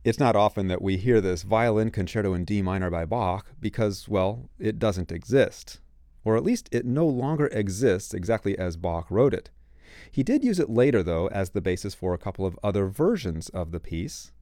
It's not often that we hear this violin concerto in D minor by Bach because, well, it doesn't exist. Or at least it no longer exists exactly as Bach wrote it. He did use it later, though, as the basis for a couple of other versions of the piece.